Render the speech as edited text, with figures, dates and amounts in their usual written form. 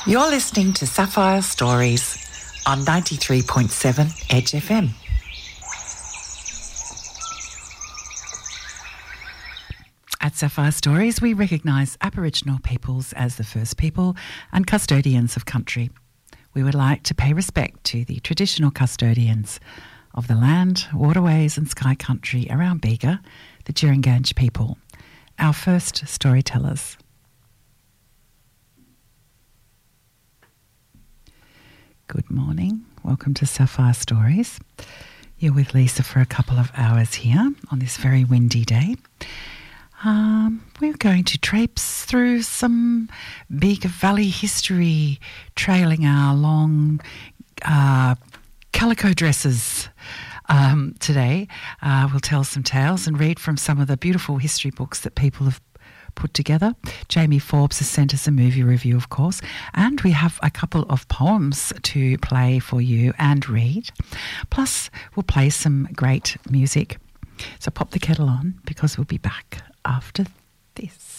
You're listening to Sapphire Stories on 93.7 Edge FM. At Sapphire Stories, we recognise Aboriginal peoples as the first people and custodians of country. We would like to pay respect to the traditional custodians of the land, waterways and sky country around Bega, the Jurunganj people, our first storytellers. Good morning. Welcome to Sapphire Stories. You're with Lisa for a couple of hours here on this very windy day. We're going to traipse through some Bega Valley history, trailing our long calico dresses. Today, we'll tell some tales and read from some of the beautiful history books that people have put together. Jamie Forbes has sent us a movie review, of course, and we have a couple of poems to play for you and read. Plus, we'll play some great music. So pop the kettle on because we'll be back after this.